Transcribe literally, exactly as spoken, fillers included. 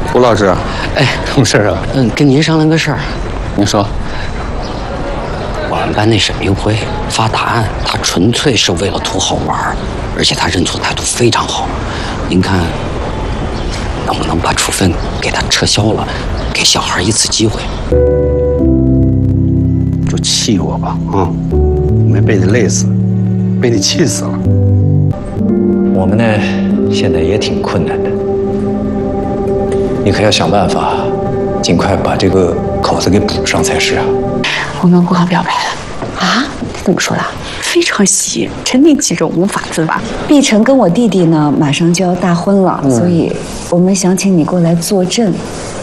吴老师， 哎， 什么事儿啊？ 嗯，跟您商量个事儿。 您说。 我们班那沈明辉发答案，他纯粹是为了图好玩，而且他认错态度非常好。您看，能不能把处分给他撤销了，给小孩一次机会？ 就气我吧，啊、嗯！没被你累死，被你气死了。 我们呢，现在也挺困难的，你可要想办法，尽快把这个口子给补上才是啊。 我们顾航表白了啊？他怎么说的？非常喜，沉溺其中无法自拔。 碧晨跟我弟弟呢，马上就要大婚了，嗯、所以我们想请你过来坐镇，